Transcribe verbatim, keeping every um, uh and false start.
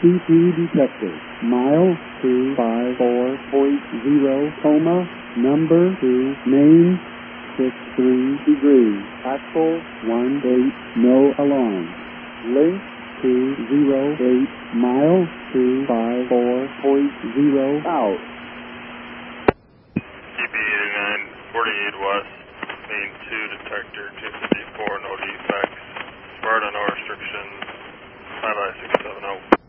C P detected. Mile two five four point zero, coma, number two, main, six three degrees, axle one eight, no alarm. Link two zero eight, mile two five four point zero, out. T P eighty-nine, forty-eight west, main two detector, two fifty-four, no defects. Sparta, no restrictions, five I six seven zero.